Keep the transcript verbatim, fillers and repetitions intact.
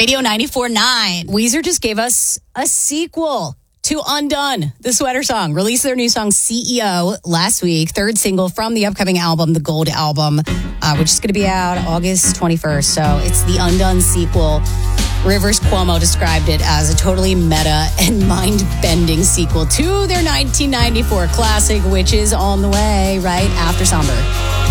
Radio ninety-four point nine. Weezer just gave us a sequel to Undone, the Sweater Song. Released their new song, C E O, last week. Third single from the upcoming album, the Gold Album, uh, which is going to be out August twenty-first. So it's the Undone sequel. Rivers Cuomo described it as a totally meta and mind-bending sequel to their nineteen ninety-four classic, which is on the way right after Somber.